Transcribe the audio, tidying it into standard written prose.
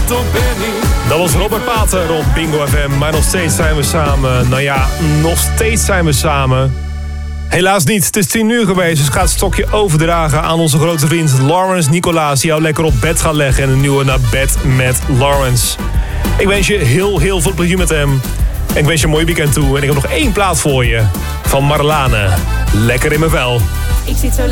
Dat was Robert Pater op Bingo FM. Maar nog steeds zijn we samen. Nou ja, nog steeds zijn we samen. Helaas niet. Het is 10 uur geweest. Dus ik ga het stokje overdragen aan onze grote vriend Lawrence Nicolaas. Die jou lekker op bed gaat leggen. En een nieuwe Naar Bed met Lawrence. Ik wens je heel veel plezier met hem. En ik wens je een mooi weekend toe. En ik heb nog 1 plaat voor je. Van Marlane. Lekker in mijn vel. Ik zit zo lekker.